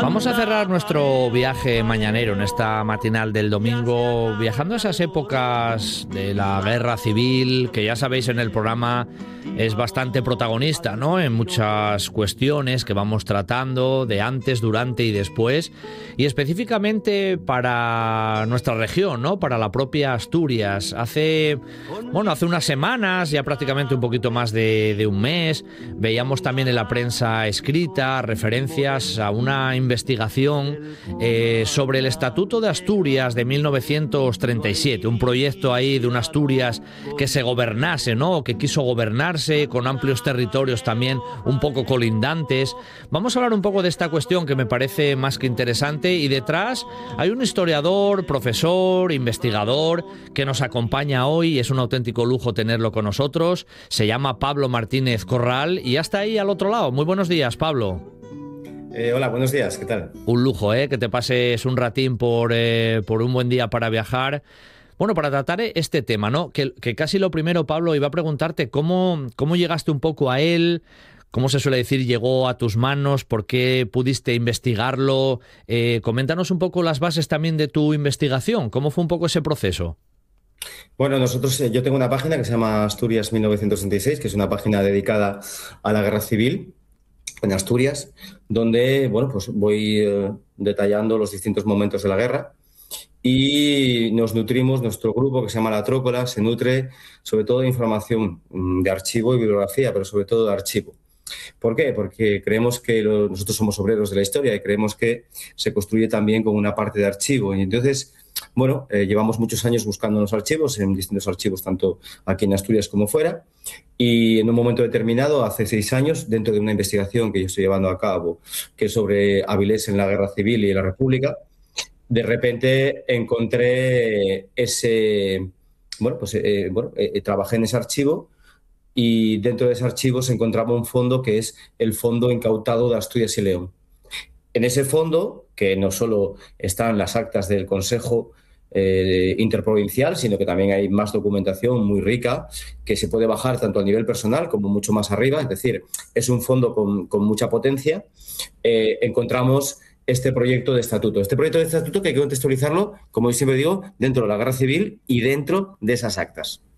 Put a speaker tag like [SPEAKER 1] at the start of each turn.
[SPEAKER 1] Vamos a cerrar nuestro viaje mañanero en esta matinal del domingo, viajando a esas épocas de la guerra civil, que ya sabéis en el programa es bastante protagonista, ¿no? En muchas cuestiones que vamos tratando de antes, durante y después, y específicamente para nuestra región, ¿no? Para la propia Asturias. Hace unas semanas, ya prácticamente un poquito más de un mes, veíamos también en la prensa escrita referencias a una investigación sobre el Estatuto de Asturias de 1937, un proyecto ahí de una Asturias que se gobernase, ¿no? Que quiso gobernarse con amplios territorios también un poco colindantes. Vamos a hablar un poco de esta cuestión que me parece más que interesante, y detrás hay un historiador, profesor, investigador que nos acompaña hoy. Es un auténtico lujo tenerlo con nosotros. Se llama Pablo Martínez Corral y ya está ahí al otro lado. Muy buenos días, Pablo.
[SPEAKER 2] Hola, buenos días, ¿qué tal?
[SPEAKER 1] Un lujo, que te pases un ratín por un buen día para viajar. Bueno, para tratar este tema, ¿no? Que casi lo primero, Pablo, iba a preguntarte cómo llegaste un poco a él, cómo se suele decir, llegó a tus manos, por qué pudiste investigarlo. Coméntanos un poco las bases también de tu investigación, cómo fue un poco ese proceso.
[SPEAKER 2] Bueno, yo tengo una página que se llama Asturias 1966, que es una página dedicada a la guerra civil en Asturias, donde, pues voy detallando los distintos momentos de la guerra. Y nos nutrimos, nuestro grupo que se llama La Trócola, se nutre sobre todo de información de archivo y bibliografía, pero sobre todo de archivo. ¿Por qué? Porque creemos que nosotros somos obreros de la historia y creemos que se construye también con una parte de archivo. Y entonces, llevamos muchos años buscando los archivos, en distintos archivos, tanto aquí en Asturias como fuera. Y en un momento determinado, hace 6 años, dentro de una investigación que yo estoy llevando a cabo, que es sobre Avilés en la Guerra Civil y la República, de repente encontré trabajé en ese archivo, y dentro de ese archivo se encontraba un fondo que es el Fondo Incautado de Asturias y León. En ese fondo, que no solo están las actas del Consejo Interprovincial, sino que también hay más documentación muy rica que se puede bajar tanto a nivel personal como mucho más arriba, es decir, es un fondo con mucha potencia. Encontramos este proyecto de estatuto. Este proyecto de estatuto que hay que contextualizarlo, como yo siempre digo, dentro de la guerra civil y dentro de esas actas.